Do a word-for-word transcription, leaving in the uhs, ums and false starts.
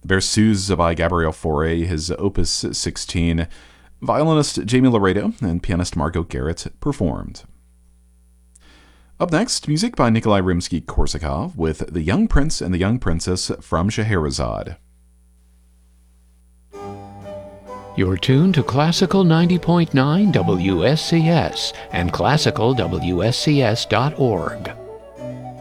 Berceuse by Gabriel Fauré, his Opus sixteen. Violinist Jamie Laredo and pianist Margot Garrett performed. Up next, music by Nikolai Rimsky-Korsakov with The Young Prince and the Young Princess from Scheherazade. You're tuned to Classical ninety point nine W S C S and classical W S C S dot org.